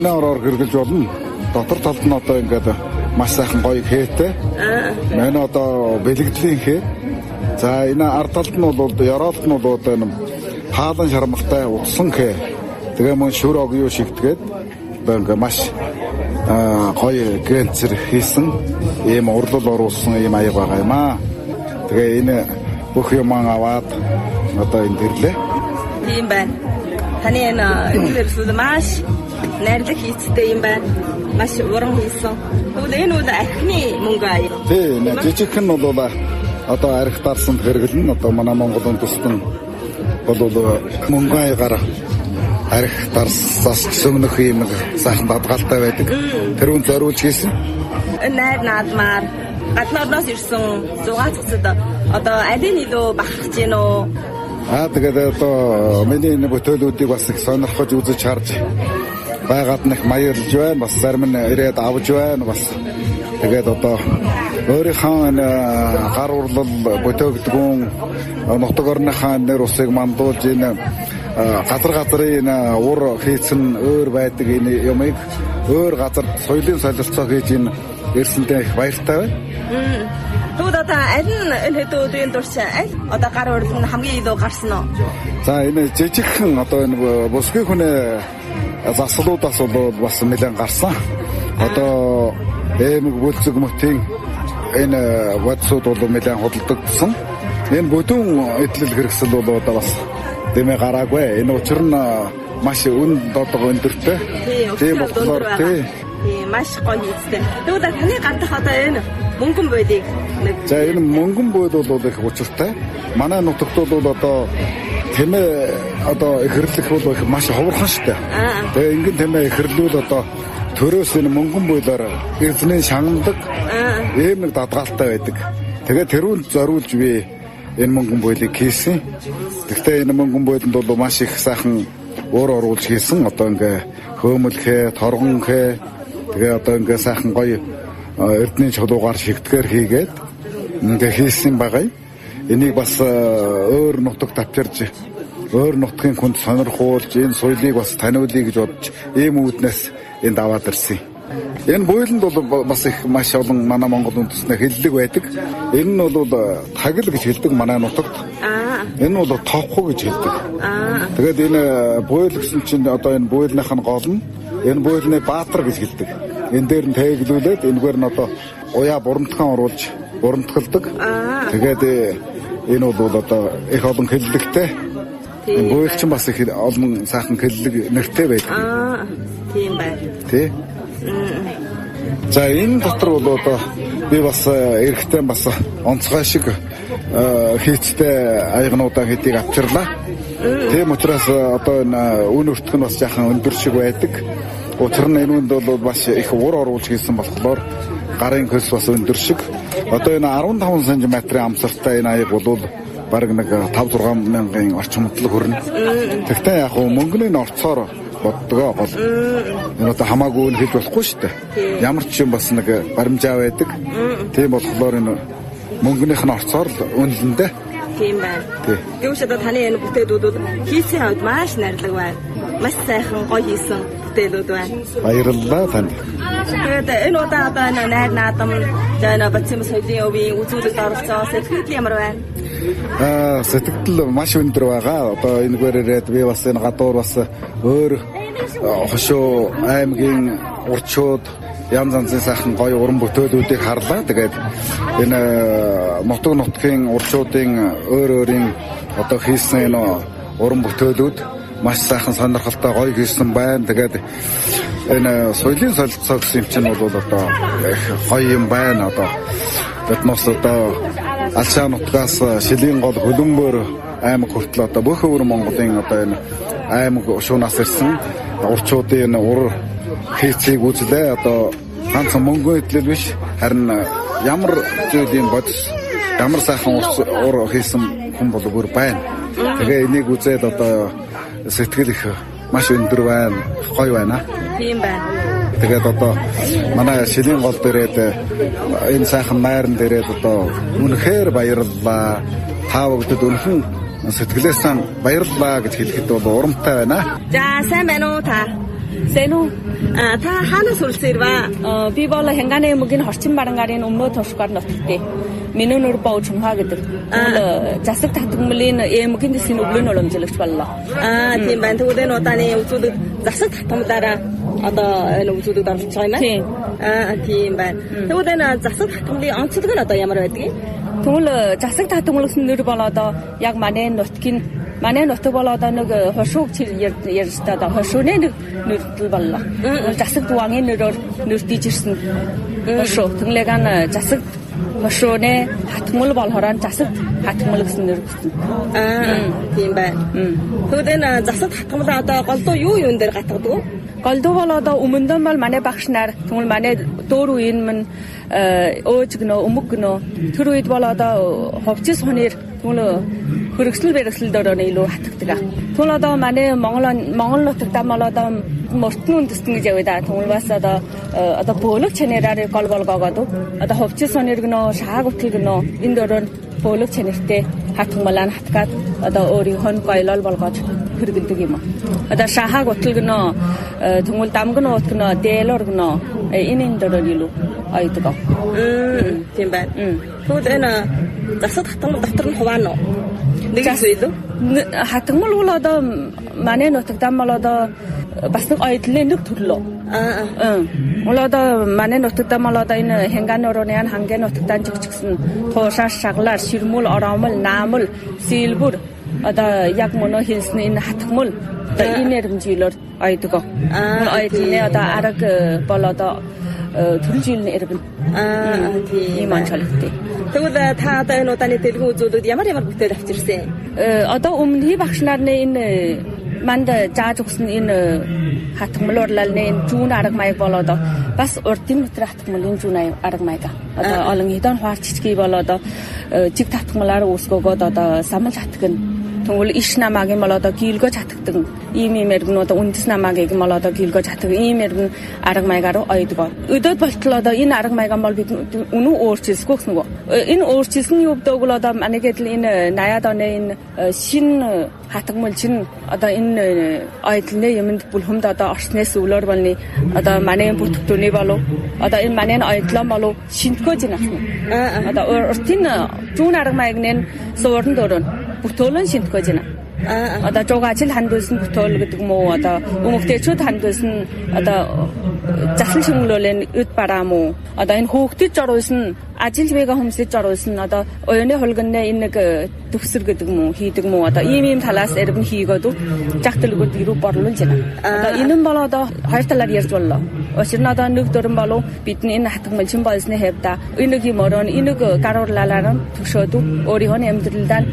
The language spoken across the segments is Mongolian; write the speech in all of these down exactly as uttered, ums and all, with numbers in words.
Ороор гэргэлж болно. Дотор талд нь одоо ингээд маш сайхан гоё хээтэй. Мэн одоо бэлгэдлийн хээ. За энэ ард талд нь бол ёроолт нь бол одоо энэ хаалан шармалтай утсан хээ. Тэгээ мөн шүр огёо шигдгээд одоо ингээд маш гоё гэнцэр хийсэн ийм урлал оруулсан ийм аяг байгаа юм аа. Тэгээ энэ бүх юм аваад одоо энэ дэрлээ. Тийм байна. Таны энэ үйлдвэрлэл маш найрлаг хийцтэй юм байна. Маш уран хийсэн. Тэгвэл энэ үл архины мөнгө аяа. Тийм, жижигхэн нь бол одоо арх дарсанд хэрэглэн одоо манай Монгол үндэстэн бол мөнгө аягаар арх дарсаас söмнөх юм сайхан бадгалтай байдаг. Тэр үн зориулж хийсэн. Найр наадмаар гаднаадаас ирсэн зугаа цэцэд одоо алин илүү бахарч гин үү? Аа тэгээд одоо миний энэ бүтээлүүдийг бас их сонирхож үзэж харж байгаад нэг баярлж байна. Бас зарим нь ирээд авч байна. Бас тэгээд одоо өөрийнхөө энэ гар урлал бүтээгдэхүүн нутаг орныхаа нэр усыг мандуулж энэ газар газрын энэ ур хийцэн өөр байдаг энэ юмыг өөр газар соёлын солилцоо хийж энэ ирсэндээ их баяртай байна. Тэгвэл одоо аль нь энэ хэдэн өдрийн турш аль одоо гар урлал нь хамгийн илүү гарсан уу? За энэ жижигхэн одоо энэ бусгийн хүнээ заслуудаас бол бас нэлээд гарсан. Одоо эмэг бүлцэг мөтийн энэ бодсууд бол нэлээд худалдагдсан. Энэ бүдүүн эдлэл хэрэгсэл бол одоо бас дэмэ гараагүй. Энэ учир нь маш үн додго өндөртэй. Тийм болохоор тийм маш гоё хийцтэй. Тэгвэл таны гардах одоо энэ мөнгөн бойлыг нэг. За энэ мөнгөн бойл бол их учиртай. Манай нутагт бол одоо тэмээ одоо ихэрлэх бол их маш ховорхон штэ. Тэгээ ингэн тэмээ ихэрлүүл одоо төрөөс энэ мөнгөн бойлоор эзний шагандаг ийм нэг дадгаалтай байдаг. Тэгээ тэрүүнд зориулж би энэ мөнгөн бойлыг хийсэн. Гэхдээ энэ мөнгөн бойлонд бол маш их сайхан өөр оруулж хийсэн. Одоо ингээ хөөмөлхөө, торгонхөө тэгээ одоо ингээ сайхан гоё эрдний чулуугаар шигтгэр хийгээд ингээ хийсэн байгаа юм. Энийг бас өөр нутагт авчирж өөр нутгийн хүнд сонирхуулж энэ соёлыг бас таниулъя гэж бодож ийм үүднээс энд аваад ирсэн. Энэ буйланд бол бас их маш олон манай Монгол үндэстнээ хиллэг байдаг. Энэ нь бол тагил гэж хэлдэг манай нутагт. Энэ бол товхоо гэж хэлдэг. Тэгээд энэ буйл гэсэн чинь одоо энэ буйлных нь гол нь энэ буйлны баатар гэж хэлдэг. Энэ дээр нь тэглүүлээд энэгээр нь одоо уяа бурамтхан оруулж бурамтгалдаг. Тэгээд энэ бол одоо их олон хиллэгтэй. Энэ буйл чинь бас их олон сайхан хиллэг нэртэй байдаг. Аа, тийм байна. Тий. За энэ дотор бол одоо би бас эрэхтэн бас онцгой шиг хийцтэй аягнуудаа хэдийг авчирлаа. Тийм учраас одоо энэ үн өртөх нь бас яхан өндөр шиг байдаг. Учир нь энэ үнд бол бас их ур оруулж хийсэн болохоор гарын хөлс бас өндөр шиг. Одоо энэ арван таван сантиметрийн амсартай энэ аяг бол бараг нэг тавь зургаан мянган орчим хөдлөг хүрнэ. Тэгтээ яг хөө мөнгөний орцоор боддгоо гол. Энэ одоо хамаагүй нь хэлж болохгүй шүү дээ. Ямар ч юм бас нэг баримжаа байдаг. Тийм болохоор энэ мөнгөнийх нь орцоор л үнэлэндээ. Тийм байна. Гэвч одоо таны энэ бүтээлүүд хийцийн хувьд маш найрлаг байна. Маш сайхан гоё хийсэн бүтээлүүд байна. Баярлалаа танд. Тэгээд энэ удаа одоо энэ найр наадам энэ Батцэм соёлын өвийн үзүүлэлт оролцоо сэтгэл ямар байна? Аа сэтгэл маш өндөр байгаа. Одоо энэгээр ирээд би бас энэ гадуур бас өөр хошоо аймгийн урчууд янз янзын сайхан гоё уран бүтээлүүдийг харлаа. Тэгээд энэ нутаг нутгийн урчуудын өөр өөрийн одоо хийсэн энэ уран бүтээлүүд маш сайхан сонирхолтой гоё хийсэн байна. Тэгээд энэ соёлын солилцоо гэсэн юм чинь бол одоо гоё юм байна. Одоо биднээс одоо алшаа нутгаас шилийн гол хөлбөмбөр аймаг хүртэл одоо бүх өвөр Монголын одоо энэ аймаг шуунаас ирсэн урчуудын ур хийцийг үзлээ. Одоо ганцхан мөнгө эдлэл биш харин ямар зүйлийн бодис ямар сайхан ур хийсэн хүн бол бүр байна. Тэгээ энийг үзээд одоо сэтгэл их маш өндөр байна, гоё байна. Тийм байна. Тэгээд одоо манай шилийн гол дээрээ энэ сайхан найран дээрээ одоо үнэхээр баярлалаа. Та бүгдэд үнэн сэтгэлээсээ баярлалаа гэж хэлэхэд бол урамтай байна. За сайн байна уу та? 세노 아, 다 하나 솔세르바. 어 비발라 행간에 먹인 허친 바랑가리는 음로 토스과는 어떻게 민원으로 빠우 중하게들 그 자식 다tum물린 예 먹인 데신 우블은 얼음질을 발라 아, 팀반 도대노 따니 우주도 자식 다tum따라 어떤 우주도 다 차이나? 아, 팀반. 도대나 자식 다tum리 안치드가 어떤 야마로 했지? 동물 자식 다tum물은 느르 발라다 약 만에 넣긴 만에 넣도 발라다 그 허속 칠 예르스다다 허소네 느르 발라 자식 도왕에 느르 느르티지슨 허소 등래간 자식 허소네 하트물 발하란 자식 하트물 гэсэн 느르 아, 팀반. 도대나 자식 다tum다 걸도 요 요인들 같아도 Голдуу болоод өмнөд бол манай багш нар тэгвэл манай дөөр үеийн мань өөж гэнэ өмг гэнэ тэр үед болоод ховчис хоноор тэгвэл хөргөсөл бэрхсэл дөрөөр илүү хатдаг. Тэгвэл одоо манай Монгол Монгол нутагтаа болоод мөртөн үндэстэн гэж яваа да. Тэгвэл бас одоо одоо бөөлөг чанараар гол болгоогоод одоо ховчис хоноор гэнэ шааг утгал гэнэ энэ дөрөөр бөөлөг чанартай хатган малаа хатгаад одоо өөрийнхөө гоёлол болгоод хөргөлдөг юм. Одоо шахаг утгал гэнэ тэгвэл дамгын уут гэнэ дээлор гэнэ энэ энэ дөрөөр илүү айдаг. 음, 팀반. 도대나 자식 다tumul дотор нь хуваано. Нэг зүйл үү? Хатгмал бол одоо манай нутагтаа бол одоо бас нэг ойдлын нэг төрлөө. Аа. Аа. Бол одоо манай нутагтаа бол одоо энэ хэнгаан орооны хангийн нутагтаа жигчгсэн туушаа шаглаар ширмүүл ороомол наамал сэлбүр одоо яг мөнө хэлсэн энэ хатгмал одоо энэ нэрмжлэр ойдог. Аа. Ойдлын одоо арга бол одоо төрөлжилн эрбэн. Аа, тийм. Ийм анчаалтай. Тэгвэл та одоо энэ удааны дэлгүүр үзүүлэлт ямар ямар бүтээл авчирсан? Э одоо өмнө багш нарны энэ манд зааж өгсөн энэ хатгмалуурлалны энэ зүүн арга маяг болоод бас урдын өтр хатгмалын зүүн арга маяг. Одоо олон хэдэн хуарчичгий болоод жиг хатгмалаар үүсгөөгөөд одоо самал хатгна. Тэгвэл иш намаагийн бол одоо гийлгэж хатгдаг ийм ийм эргэн одоо үндэс намаагийн бол одоо гийлгэж хатдаг ийм эргэн арга маягаар ойдог. Өдөөд болтол одоо энэ арга маяг бол бид үнэн өөрчилсгүй гэсэн үг. Энэ өөрчилсөн юу гэдэг бол одоо манайгээд л энэ наяад оны энэ шин хатгмал чин одоо энэ ойдлны юмд бүлхэмд одоо орснээс өвлөр болны одоо манай бүтгэвчний болов одоо энэ манай ойдлон болов шинтгэж байна. Одоо уртын зүүн арга маягны суурн дөрөв бүтэөлөн шинтгэж байна. Одоо жуугаач л хандуулсан бүтээл гэдэг юм уу одоо өмгтээчүүд хандуулсан одоо заслан шимглүүлэн үд бараа муу одоо энэ хөөгдөж оруулсан ажил вега хүмүүсж оруулсан одоо оюуны хулганы энэ нэг төвсөр гэдэг юм уу хийдэг мүү одоо ийм ийм талаас эрбэн хийгээд жагталгууд ирүү борлуулж байна. Одоо энэ нь бол одоо хоёр талаар ярьж боллоо. Учир нь одоо нэг дөрөн болов бидний энэ хатгмал чин болсны хэвда энэ нэг юм орон энэ нэг гаруурлалаар нь төгшөөд өөрийнхөө амьдралдаа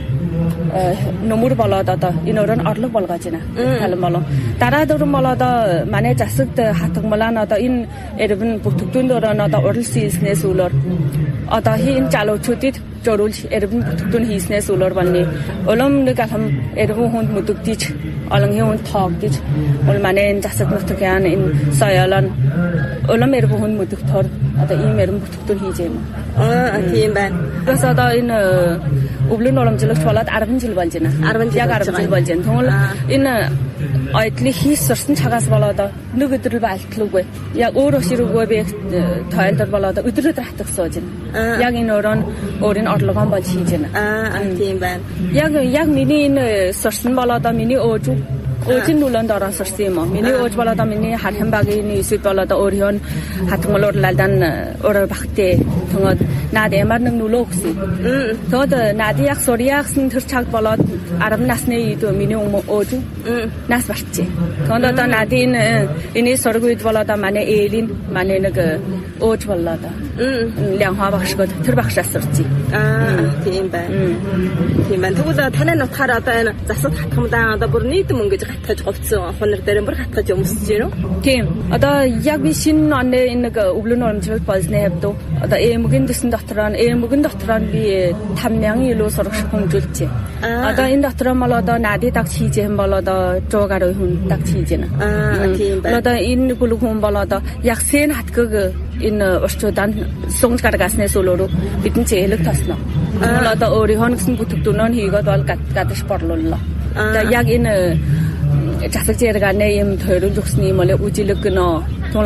нөмөр болоод одоо энэ өрөөнд орлого болгож байна. Талан болов. Дараа дөрөн бол одоо манай засагт хатгмалаа нь одоо энэ эрбэн бүтгэвчүүнд өрөөнд одоо урал хийснээс үлээр одоо хийн залуучуудад жөрүүлж эрбэн бүтгэвчүүн хийснээс үлээр байна. Улам нэг алхам эрбэн хүнд мүдэгдэж олон хүнд тоогдож бол манай засаг нутгийн энэ соёлон улам эрбэн хүнд мүдэгтөр одоо ийм эрбэн бүтгэвчүүн хийж байна. Аа тийм байна. Бас одоо энэ өвлөн уламжлагч болоод арван жил болж байна. арван яг арван жил болж байна. Тэгвэл энэ ойдлыг хийс сурсан цагаас болоод нэг өдрөл байлтлуугүй. Яг өөрөө ширүүгүй би тойлдор болоод өдөр өдөр хатах сууж байна. Яг энэ өрөөнд өөрийн орлогоон болж хийж байна. Аа тийм байна. Яг яг миний энэ сурсан болоод миний өөж Өөжин нүлэнд орон сурсан юм уу? Миний өөж болоод миний хархан багийн эсвэл болоод өөрийн хатгмалуурлалдан өөрөө багтээ. Тэгвэл наад ямар нэг нүлөө өгсөн. Тэгвэл наад яг сурьяагсан тэр цагт болоод арав насны үед миний өөж нас барчээ. Тэгвэл одоо наад энэ энэ сураг үед болоод манай ээлийн манай нэг өөж болоод лянхаа багшгод тэр багшаас сурчээ. Аа тийм байна. Тийм байна. Тэгвэл танай нутгаар одоо энэ засаг хатгамдаа одоо бүр нийтэм ингэж хатгаж говцсон хонор дээр бүр хатгаж өмсөж байна уу? Тийм. Одоо яг би шинэ оны нэг өвлөн урамжлалт болсны хэвдөө одоо эмгэн дэсэн дотор нь эмгэн дотор нь би тавь мянган илүү сурагч хөнжүүлчихэ. Одоо энэ дотор нь бол одоо нади дагч хийж юм бол одоо сто гаруй хүн дагч хийж байна. Аа тийм байна. Одоо энэ бүлэг хүн бол одоо яг сэн хатгаг энэ орчуудан сунгаж гаргаснаас өөрөө бидний зээлэг тосно. Энэ одоо өөрийнхөө гэсэн бүтээгдэхүүнөө хийгээд бол гадаж борлууллаа. Одоо яг энэ засаг зэрэг нэ юм тойрол өгсөн юм бол үжилэг гэнэ